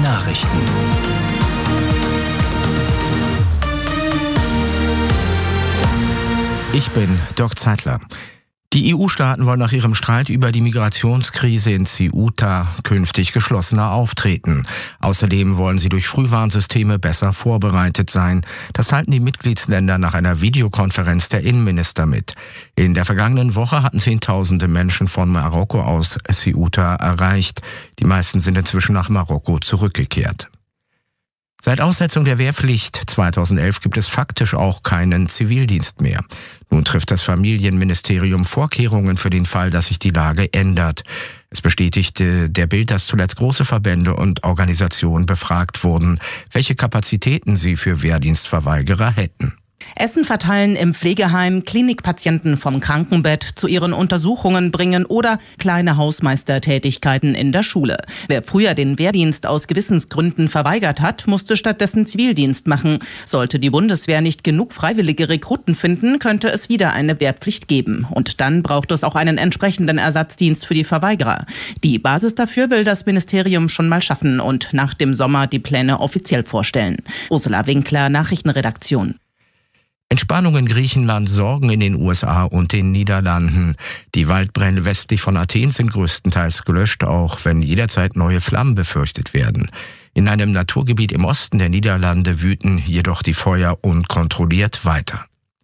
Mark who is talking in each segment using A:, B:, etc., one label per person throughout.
A: Nachrichten. Ich bin Dirk Zeitler. Die EU-Staaten wollen nach ihrem Streit über die Migrationskrise in Ceuta künftig geschlossener auftreten. Außerdem wollen sie durch Frühwarnsysteme besser vorbereitet sein. Das teilten die Mitgliedsländer nach einer Videokonferenz der Innenminister mit. In der vergangenen Woche hatten Zehntausende Menschen von Marokko aus Ceuta erreicht. Die meisten sind inzwischen nach Marokko zurückgekehrt. Seit Aussetzung der Wehrpflicht 2011 gibt es faktisch auch keinen Zivildienst mehr. Nun trifft das Familienministerium Vorkehrungen für den Fall, dass sich die Lage ändert. Es bestätigte der Bild, dass zuletzt große Verbände und Organisationen befragt wurden, welche Kapazitäten sie für Wehrdienstverweigerer hätten.
B: Essen verteilen im Pflegeheim, Klinikpatienten vom Krankenbett zu ihren Untersuchungen bringen oder kleine Hausmeistertätigkeiten in der Schule. Wer früher den Wehrdienst aus Gewissensgründen verweigert hat, musste stattdessen Zivildienst machen. Sollte die Bundeswehr nicht genug freiwillige Rekruten finden, könnte es wieder eine Wehrpflicht geben. Und dann braucht es auch einen entsprechenden Ersatzdienst für die Verweigerer. Die Basis dafür will das Ministerium schon mal schaffen und nach dem Sommer die Pläne offiziell vorstellen. Ursula Winkler, Nachrichtenredaktion.
A: Entspannung in Griechenland, Sorgen in den USA und den Niederlanden. Die Waldbrände westlich von Athen sind größtenteils gelöscht, auch wenn jederzeit neue Flammen befürchtet werden. In einem Naturgebiet im Osten der Niederlande wüten jedoch die Feuer unkontrolliert weiter.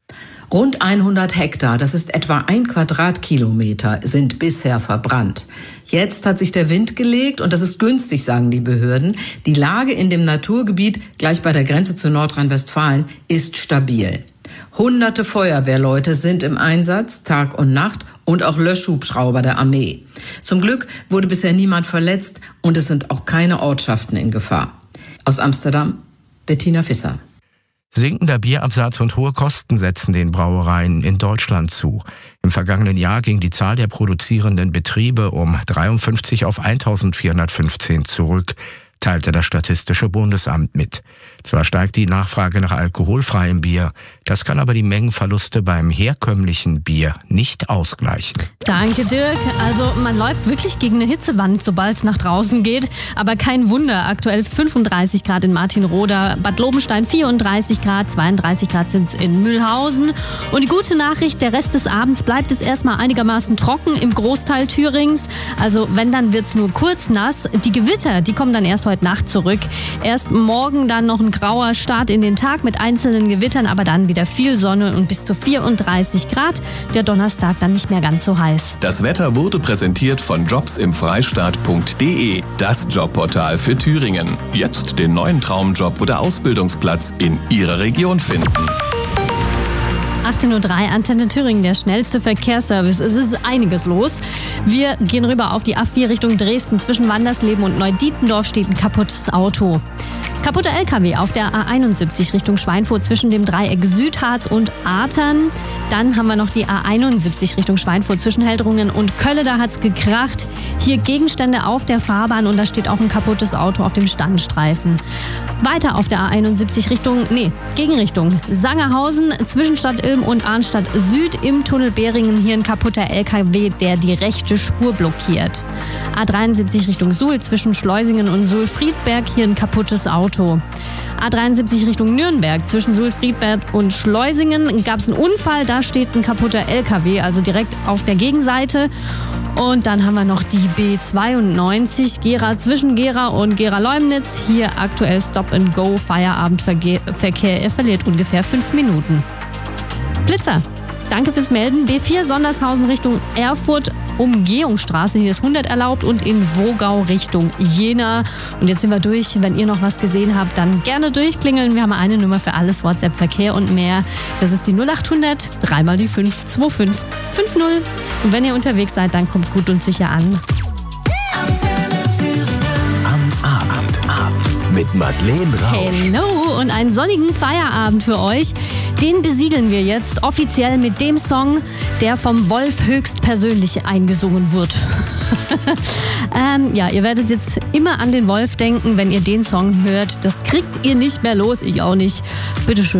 C: Rund 100 Hektar, das ist etwa 1 Quadratkilometer, sind bisher verbrannt. Jetzt hat sich der Wind gelegt und das ist günstig, sagen die Behörden. Die Lage in dem Naturgebiet, gleich bei der Grenze zu Nordrhein-Westfalen, ist stabil. Hunderte Feuerwehrleute sind im Einsatz, Tag und Nacht, und auch Löschhubschrauber der Armee. Zum Glück wurde bisher niemand verletzt und es sind auch keine Ortschaften in Gefahr. Aus Amsterdam, Bettina Visser.
A: Sinkender Bierabsatz und hohe Kosten setzen den Brauereien in Deutschland zu. Im vergangenen Jahr ging die Zahl der produzierenden Betriebe um 53 auf 1415 zurück, teilte das Statistische Bundesamt mit. Zwar steigt die Nachfrage nach alkoholfreiem Bier, das kann aber die Mengenverluste beim herkömmlichen Bier nicht ausgleichen.
D: Danke, Dirk. Also man läuft wirklich gegen eine Hitzewand, sobald es nach draußen geht. Aber kein Wunder, aktuell 35 Grad in Martinroda, Bad Lobenstein 34 Grad, 32 Grad sind es in Mühlhausen. Und die gute Nachricht, der Rest des Abends bleibt jetzt erstmal einigermaßen trocken im Großteil Thürings. Also wenn, dann wird es nur kurz nass. Die Gewitter, die kommen dann erst heute Nacht zurück. Erst morgen dann noch ein grauer Start in den Tag mit einzelnen Gewittern, aber dann wieder viel Sonne und bis zu 34 Grad. Der Donnerstag dann nicht mehr ganz so heiß.
E: Das Wetter wurde präsentiert von jobsimfreistaat.de, das Jobportal für Thüringen. Jetzt den neuen Traumjob oder Ausbildungsplatz in Ihrer Region finden.
D: 18.03 Uhr, Antenne Thüringen, der schnellste Verkehrsservice. Es ist einiges los. Wir gehen rüber auf die A4 Richtung Dresden. Zwischen Wandersleben und Neudietendorf steht ein kaputtes Auto. Kaputter LKW auf der A71 Richtung Schweinfurt zwischen dem Dreieck Südharz und Artern. Dann haben wir noch die A71 Richtung Schweinfurt zwischen Heldrungen und Kölle. Da hat's gekracht. Hier Gegenstände auf der Fahrbahn und da steht auch ein kaputtes Auto auf dem Standstreifen. Weiter auf der A71 Gegenrichtung Sangerhausen zwischen Stadt Ilm und Arnstadt Süd im Tunnel Beringen. Hier ein kaputter LKW, der die rechte Spur blockiert. A73 Richtung Suhl zwischen Schleusingen und Suhl-Friedberg. Hier ein kaputtes Auto. A73 Richtung Nürnberg zwischen Suhl-Friedberg und Schleusingen gab es einen Unfall. Da steht ein kaputter LKW, also direkt auf der Gegenseite. Und dann haben wir noch die B92 Gera zwischen Gera und Gera-Leumnitz. Hier aktuell Stop-and-Go, Feierabendverkehr. Er verliert ungefähr 5 Minuten. Blitzer, danke fürs Melden. B4 Sondershausen Richtung Erfurt, Umgehungsstraße. Hier ist 100 erlaubt und in Wogau Richtung Jena. Und jetzt sind wir durch. Wenn ihr noch was gesehen habt, dann gerne durchklingeln. Wir haben eine Nummer für alles, WhatsApp, Verkehr und mehr. Das ist die 0800 3 mal die 5 25 50. Und wenn ihr unterwegs seid, dann kommt gut und sicher an.
A: Am Abend mit Madeleine Rausch.
D: Hello und einen sonnigen Feierabend für euch. Den besiegeln wir jetzt offiziell mit dem Song, der vom Wolf höchstpersönlich eingesungen wird. Ja, ihr werdet jetzt immer an den Wolf denken, wenn ihr den Song hört. Das kriegt ihr nicht mehr los, ich auch nicht. Bitteschön.